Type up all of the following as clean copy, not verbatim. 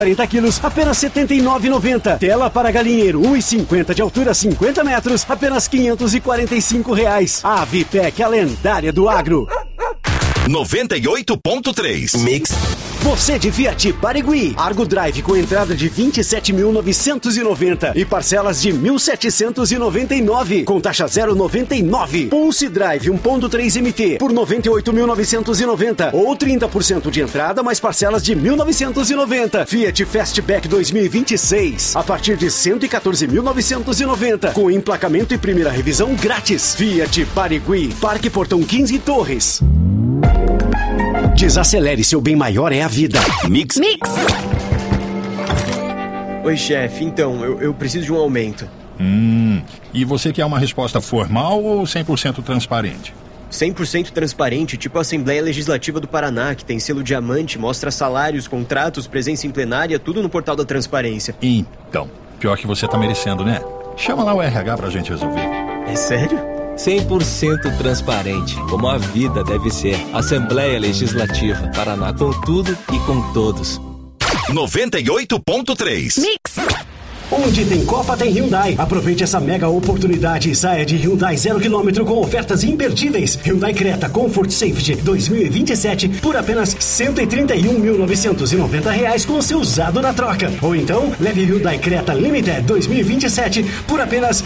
40 quilos, apenas R$ 79,90. Tela para galinheiro, 1,50 de altura, 50 metros, apenas R$ 545. Avipec, a lendária do agro. 98.3 Mix. Você de Fiat Barigui, Argo Drive com entrada de 27.990 e parcelas de 1.799 com taxa 0,99. Pulse Drive 1.3 MT por 98.990 ou 30% de entrada mais parcelas de 1.990. Fiat Fastback 2026 a partir de 114.990 com emplacamento e primeira revisão grátis. Fiat Barigui, Parque Portão 15 Torres. Desacelere, seu bem maior é a vida. Mix. Oi, chefe, então, eu preciso de um aumento. E você quer uma resposta formal ou 100% transparente? 100% transparente, tipo a Assembleia Legislativa do Paraná, que tem selo diamante, mostra salários, contratos, presença em plenária, tudo no portal da transparência. Então, pior que você tá merecendo, né? Chama lá o RH pra gente resolver. É sério? 100% transparente, como a vida deve ser. Assembleia Legislativa, Paraná, com tudo e com todos. 98.3 Mix. Onde tem Copa tem Hyundai. Aproveite essa mega oportunidade e saia de Hyundai 0 km com ofertas imperdíveis. Hyundai Creta Comfort Safety 2027 por apenas R$ 131.990 com seu usado na troca. Ou então, leve Hyundai Creta Limited 2027 por apenas R$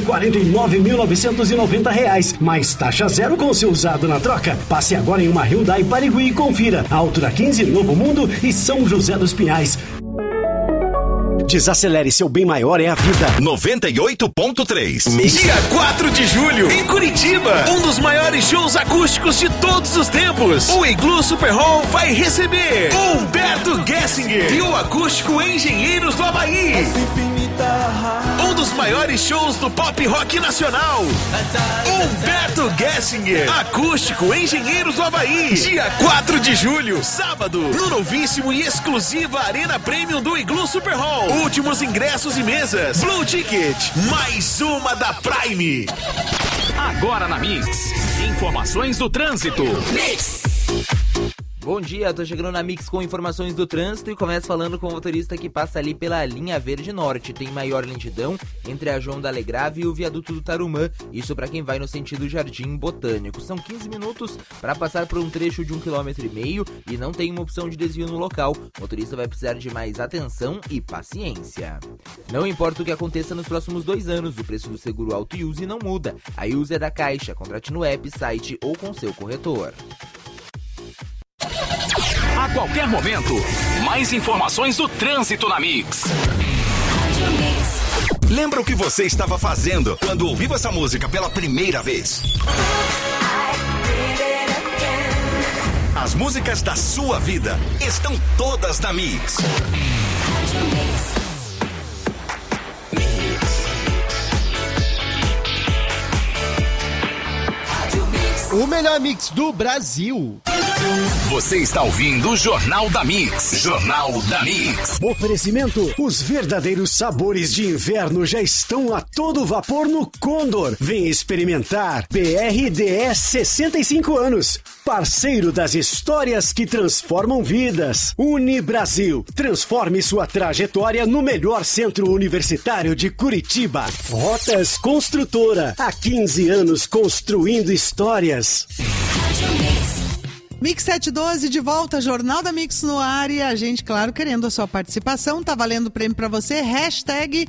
149.990 mais taxa zero com seu usado na troca. Passe agora em uma Hyundai Barigui e confira. Altura 15, Novo Mundo e São José dos Pinhais. Desacelere, seu bem maior é a vida. 98.3 Dia 4 de julho, em Curitiba, um dos maiores shows acústicos de todos os tempos. O Igloo Super Hall vai receber Humberto Gessinger e o Acústico Engenheiros do Havaí. Um dos maiores shows do pop rock nacional. Humberto Gessinger, Acústico Engenheiros do Havaí. Dia 4 de julho, sábado, no novíssimo e exclusiva Arena Premium do Igloo Super Hall. Últimos ingressos e mesas. Blue Ticket, mais uma da Prime. Agora na Mix, informações do trânsito. Mix. Bom dia, tô chegando na Mix com informações do trânsito e começo falando com o motorista que passa ali pela linha Verde Norte. Tem maior lentidão entre a João da Alegrave e o viaduto do Tarumã, isso para quem vai no sentido Jardim Botânico. São 15 minutos para passar por um trecho de 1,5 km e não tem uma opção de desvio no local. O motorista vai precisar de mais atenção e paciência. Não importa o que aconteça nos próximos 2 anos, o preço do seguro Auto Use não muda. A Use é da Caixa, contrate no app, site ou com seu corretor. A qualquer momento, mais informações do trânsito na Mix. Lembra o que você estava fazendo quando ouviu essa música pela primeira vez? As músicas da sua vida estão todas na Mix. O melhor mix do Brasil. Você está ouvindo o Jornal da Mix. Jornal da Mix. Oferecimento: os verdadeiros sabores de inverno já estão a todo vapor no Condor. Vem experimentar. BRDS 65 anos. Parceiro das histórias que transformam vidas. Unibrasil. Transforme sua trajetória no melhor centro universitário de Curitiba. Rotas Construtora. Há 15 anos construindo histórias. Mix 712 de volta, Jornal da Mix no ar e a gente, claro, querendo a sua participação. Tá valendo prêmio pra você, hashtag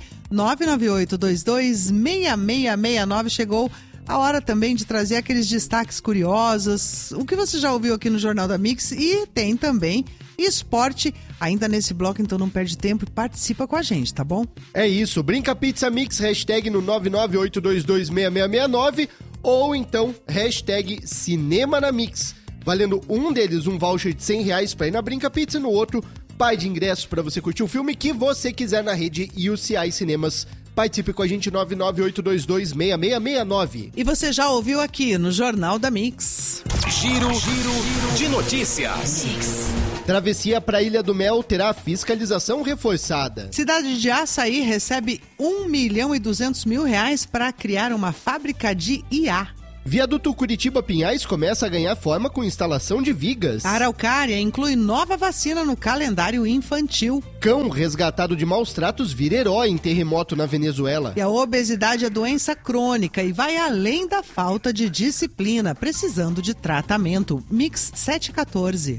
998226669. Chegou a hora também de trazer aqueles destaques curiosos, o que você já ouviu aqui no Jornal da Mix, e tem também esporte ainda nesse bloco, então não perde tempo e participa com a gente, tá bom? É isso, Brinca Pizza Mix, hashtag no 998226669 ou então hashtag Cinema na Mix. Valendo um deles um voucher de R$100 para ir na Brinca Pizza e no outro par de ingressos para você curtir o filme que você quiser na rede UCI Cinemas. Participe com a gente, 998226669. E você já ouviu aqui no Jornal da Mix. Giro de notícias. Travessia para Ilha do Mel terá fiscalização reforçada. Cidade de Açaí recebe R$1.200.000 para criar uma fábrica de IA. Viaduto Curitiba-Pinhais começa a ganhar forma com instalação de vigas. A Araucária inclui nova vacina no calendário infantil. Cão resgatado de maus tratos vira herói em terremoto na Venezuela. E a obesidade é doença crônica e vai além da falta de disciplina, precisando de tratamento. Mix 714.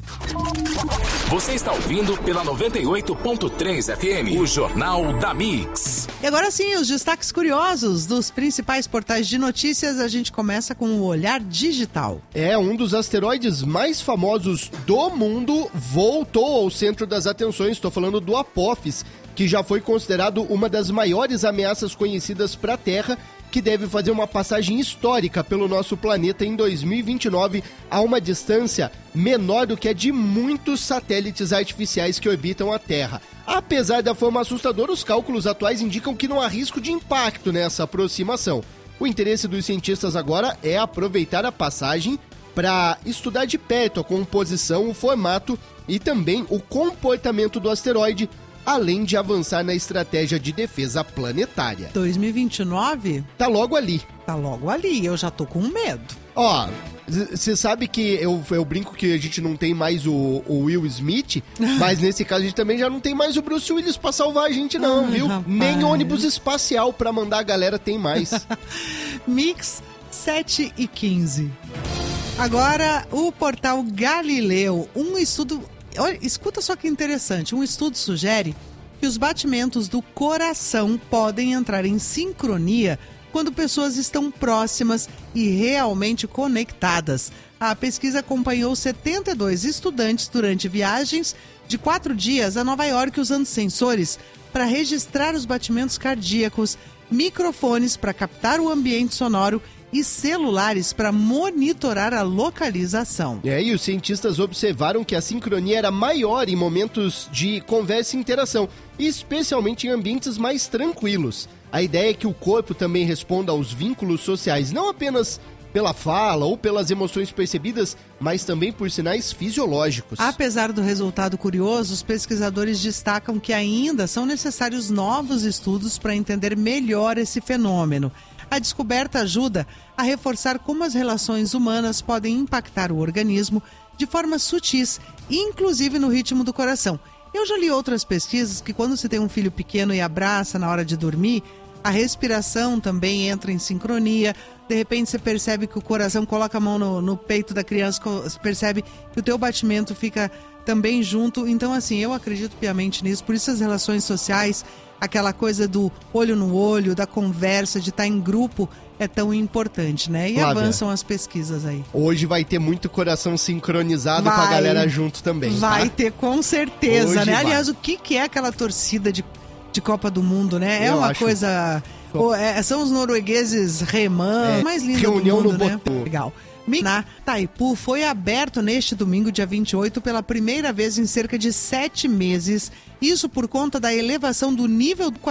Você está ouvindo pela 98.3 FM, o Jornal da Mix. E agora sim, os destaques curiosos dos principais portais de notícias. A gente começa com o Olhar Digital. Um dos asteroides mais famosos do mundo voltou ao centro das atenções. Estou falando do Apophis, que já foi considerado uma das maiores ameaças conhecidas para a Terra, que deve fazer uma passagem histórica pelo nosso planeta em 2029 a uma distância menor do que a de muitos satélites artificiais que orbitam a Terra. Apesar da forma assustadora, os cálculos atuais indicam que não há risco de impacto nessa aproximação. O interesse dos cientistas agora é aproveitar a passagem para estudar de perto a composição, o formato e também o comportamento do asteroide, além de avançar na estratégia de defesa planetária. 2029? Tá logo ali. Tá logo ali, eu já tô com medo. Você sabe que eu brinco que a gente não tem mais o Will Smith, mas nesse caso a gente também já não tem mais o Bruce Willis pra salvar a gente não, viu? Rapaz. Nem ônibus espacial pra mandar a galera tem mais. Mix 7:15. Agora, o portal Galileu, um estudo... Olha, escuta só que interessante, um estudo sugere que os batimentos do coração podem entrar em sincronia quando pessoas estão próximas e realmente conectadas. A pesquisa acompanhou 72 estudantes durante viagens de 4 dias a Nova York usando sensores para registrar os batimentos cardíacos, microfones para captar o ambiente sonoro e celulares para monitorar a localização. E os cientistas observaram que a sincronia era maior em momentos de conversa e interação, especialmente em ambientes mais tranquilos. A ideia é que o corpo também responda aos vínculos sociais, não apenas pela fala ou pelas emoções percebidas, mas também por sinais fisiológicos. Apesar do resultado curioso, os pesquisadores destacam que ainda são necessários novos estudos para entender melhor esse fenômeno. A descoberta ajuda a reforçar como as relações humanas podem impactar o organismo de formas sutis, inclusive no ritmo do coração. Eu já li outras pesquisas que quando se tem um filho pequeno e abraça na hora de dormir, a respiração também entra em sincronia. De repente você percebe que o coração coloca a mão no peito da criança, percebe que o teu batimento fica também junto. Então, assim, eu acredito piamente nisso. Por isso as relações sociais, aquela coisa do olho no olho, da conversa, de estar em grupo, é tão importante, né? E Flávia, avançam as pesquisas aí. Hoje vai ter muito coração sincronizado com a galera junto também. Vai tá? ter, com certeza, Hoje né? vai. Aliás, o que é aquela torcida de Copa do Mundo, né? É Eu uma acho. coisa... são os noruegueses remando, mais linda reunião do mundo, no né? botão. Legal. Na Itaipu foi aberto neste domingo, dia 28, pela primeira vez em cerca de 7 meses. Isso por conta da elevação do nível de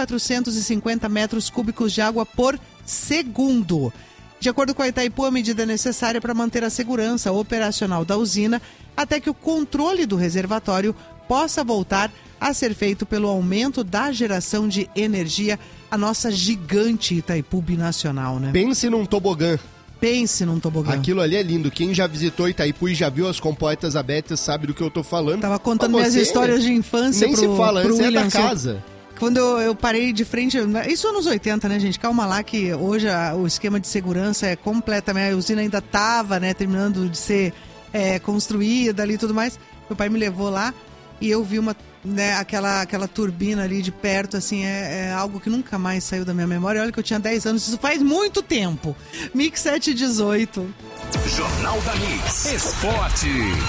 450 metros cúbicos de água por segundo. De acordo com a Itaipu, a medida é necessária para manter a segurança operacional da usina até que o controle do reservatório possa voltar a ser feito pelo aumento da geração de energia, a nossa gigante Itaipu binacional, né? Pense num tobogã. Pense num tobogã. Aquilo ali é lindo. Quem já visitou Itaipu e já viu as comportas abertas sabe do que eu tô falando. Tava contando Mas minhas você histórias de infância nem se fala, pro antes é da William. casa. Quando eu parei de frente... Isso anos 80, né, gente? Calma lá que hoje o esquema de segurança é completamente... A usina ainda tava, né, terminando de ser construída ali e tudo mais. Meu pai me levou lá e eu vi aquela turbina ali de perto, assim, é algo que nunca mais saiu da minha memória. Olha que eu tinha 10 anos, isso faz muito tempo. Mix 718. Jornal da Mix. Esporte.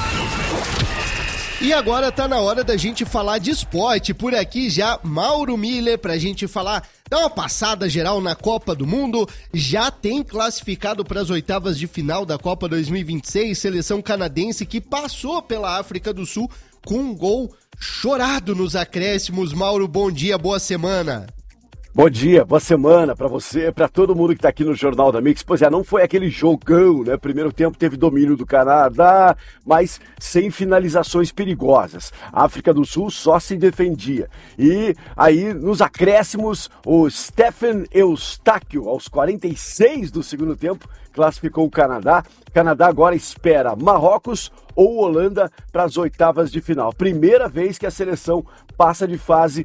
E agora tá na hora da gente falar de esporte. Por aqui já Mauro Miller pra gente falar, dar uma passada geral na Copa do Mundo. Já tem classificado para as oitavas de final da Copa 2026, seleção canadense que passou pela África do Sul com um gol chorado nos acréscimos. Mauro, bom dia, boa semana. Bom dia, boa semana pra você, pra todo mundo que tá aqui no Jornal da Mix. Pois é, não foi aquele jogão, né? Primeiro tempo teve domínio do Canadá, mas sem finalizações perigosas. A África do Sul só se defendia. E aí, nos acréscimos, o Stephen Eustáquio, aos 46 do segundo tempo, classificou o Canadá. O Canadá agora espera Marrocos ou Holanda para as oitavas de final. Primeira vez que a seleção passa de fase